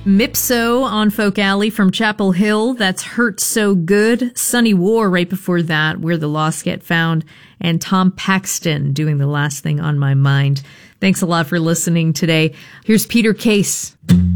Mipso on Folk Alley from Chapel Hill. That's Hurt So Good. Sunny War right before that, Where the Lost Get Found. And Tom Paxton doing The Last Thing on My Mind. Thanks a lot for listening today. Here's Peter Case.